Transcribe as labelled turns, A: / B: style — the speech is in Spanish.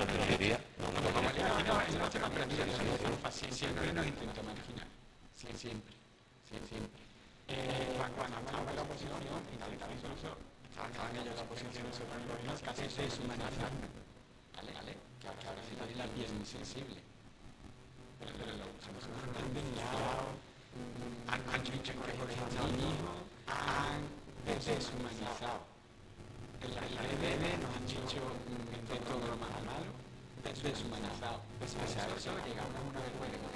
A: protegería.
B: Es una tema planteada, siempre nos intenta marginar, siempre. Cuando hablaba de la oposición, y tal, incluso estaban ellos la oposición sobre el gobierno, casi se deshumanizan, ¿vale? Que ahora sí la piel muy sensible. Pero los han denostado, han dicho que por extremismo, han deshumanizado. En la IBB nos han dicho de todo lo más malo, deshumanizado. Pese a eso, llegamos a una vergüenza.